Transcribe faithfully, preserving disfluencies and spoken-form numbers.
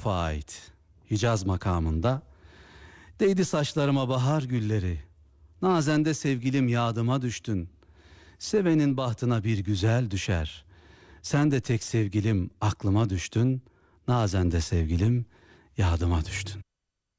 Avf'a ait Hicaz makamında. Değdi saçlarıma bahar gülleri, nazende sevgilim yadıma düştün. Sevenin bahtına bir güzel düşer, sen de tek sevgilim aklıma düştün. Nazende sevgilim yadıma düştün.